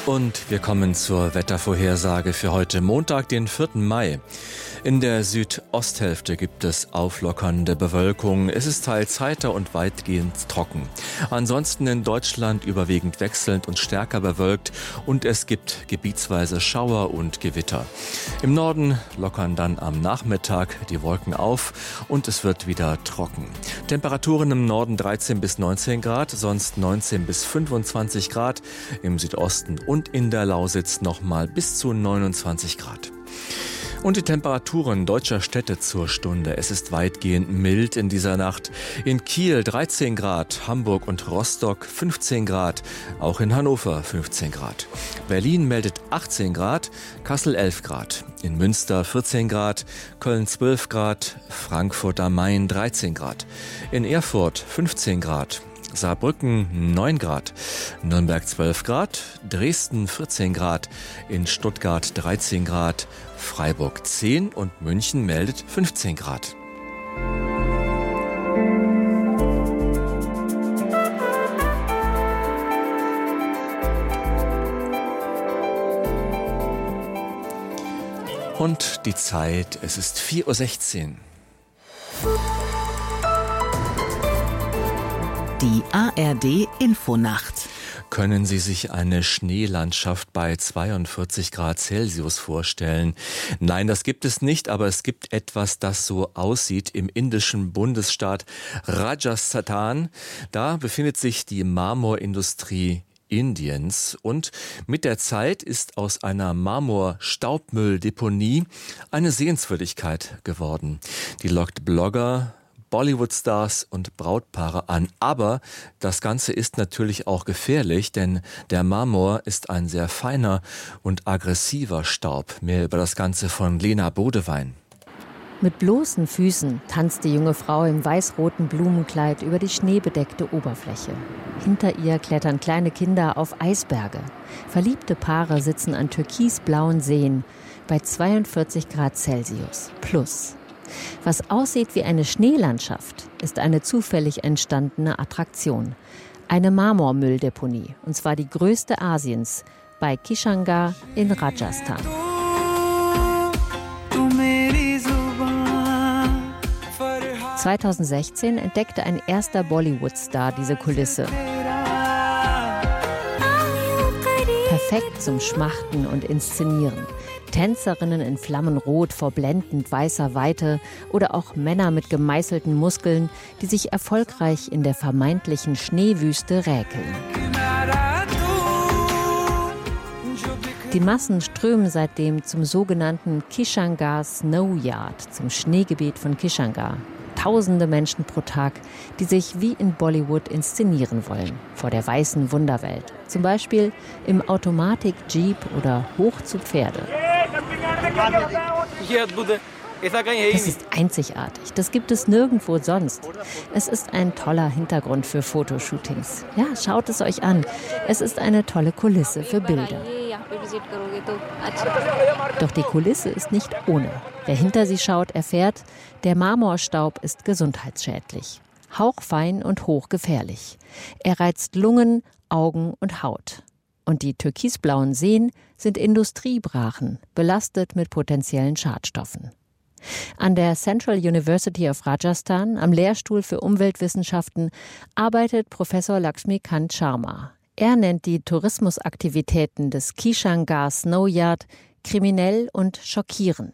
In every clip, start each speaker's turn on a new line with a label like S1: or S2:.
S1: Und wir kommen zur Wettervorhersage für heute Montag, den 4. Mai. In der Südosthälfte gibt es auflockernde Bewölkung. Es ist teils heiter und weitgehend trocken. Ansonsten in Deutschland überwiegend wechselnd und stärker bewölkt und es gibt gebietsweise Schauer und Gewitter. Im Norden lockern dann am Nachmittag die Wolken auf und es wird wieder trocken. Temperaturen im Norden 13 bis 19 Grad, sonst 19 bis 25 Grad, im Südosten und in der Lausitz nochmal bis zu 29 Grad. Und die Temperaturen deutscher Städte zur Stunde. Es ist weitgehend mild in dieser Nacht. In Kiel 13 Grad, Hamburg und Rostock 15 Grad, auch in Hannover 15 Grad. Berlin meldet 18 Grad, Kassel 11 Grad. In Münster 14 Grad, Köln 12 Grad, Frankfurt am Main 13 Grad. In Erfurt 15 Grad. Saarbrücken 9 Grad, Nürnberg 12 Grad, Dresden 14 Grad, in Stuttgart 13 Grad, Freiburg 10 und München meldet 15 Grad. Und die Zeit, es ist 4:16 Uhr.
S2: Die ARD-Infonacht.
S1: Können Sie sich eine Schneelandschaft bei 42 Grad Celsius vorstellen? Nein, das gibt es nicht, aber es gibt etwas, das so aussieht im indischen Bundesstaat Rajasthan. Da befindet sich die Marmorindustrie Indiens und mit der Zeit ist aus einer Marmorstaubmülldeponie eine Sehenswürdigkeit geworden. Die lockt Blogger, Bollywood-Stars und Brautpaare an. Aber das Ganze ist natürlich auch gefährlich, denn der Marmor ist ein sehr feiner und aggressiver Staub. Mehr über das Ganze von Lena Bodewein.
S3: Mit bloßen Füßen tanzt die junge Frau im weiß-roten Blumenkleid über die schneebedeckte Oberfläche. Hinter ihr klettern kleine Kinder auf Eisberge. Verliebte Paare sitzen an türkisblauen Seen bei 42 Grad Celsius plus. Was aussieht wie eine Schneelandschaft, ist eine zufällig entstandene Attraktion. Eine Marmormülldeponie, und zwar die größte Asiens, bei Kishangarh in Rajasthan. 2016 entdeckte ein erster Bollywood-Star diese Kulisse. Perfekt zum Schmachten und Inszenieren. Tänzerinnen in Flammenrot vor blendend weißer Weite oder auch Männer mit gemeißelten Muskeln, die sich erfolgreich in der vermeintlichen Schneewüste räkeln. Die Massen strömen seitdem zum sogenannten Kishangarh Snow Yard, zum Schneegebiet von Kishangarh. Tausende Menschen pro Tag, die sich wie in Bollywood inszenieren wollen, vor der weißen Wunderwelt. Zum Beispiel im Automatik-Jeep oder hoch zu Pferde. Das ist einzigartig. Das gibt es nirgendwo sonst. Es ist ein toller Hintergrund für Fotoshootings. Ja, schaut es euch an. Es ist eine tolle Kulisse für Bilder. Doch die Kulisse ist nicht ohne. Wer hinter sie schaut, erfährt, der Marmorstaub ist gesundheitsschädlich. Hauchfein und hochgefährlich. Er reizt Lungen, Augen und Haut. Und die türkisblauen Seen sind Industriebrachen, belastet mit potenziellen Schadstoffen. An der Central University of Rajasthan, am Lehrstuhl für Umweltwissenschaften, arbeitet Professor Lakshmikant Sharma. Er nennt die Tourismusaktivitäten des Kishangarh Snow Yard kriminell und schockierend.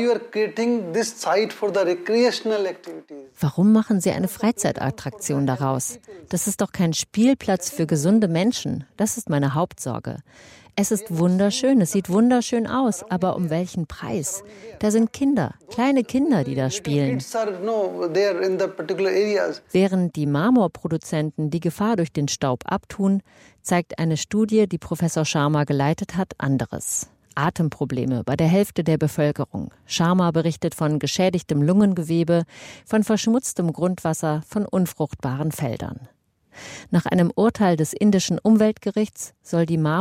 S3: Warum machen Sie eine Freizeitattraktion daraus? Das ist doch kein Spielplatz für gesunde Menschen. Das ist meine Hauptsorge. Es ist wunderschön, es sieht wunderschön aus, aber um welchen Preis? Da sind Kinder, kleine Kinder, die da spielen. Während die Marmorproduzenten die Gefahr durch den Staub abtun, zeigt eine Studie, die Professor Sharma geleitet hat, anderes. Atemprobleme bei der Hälfte der Bevölkerung. Sharma berichtet von geschädigtem Lungengewebe, von verschmutztem Grundwasser, von unfruchtbaren Feldern. Nach einem Urteil des indischen Umweltgerichts soll die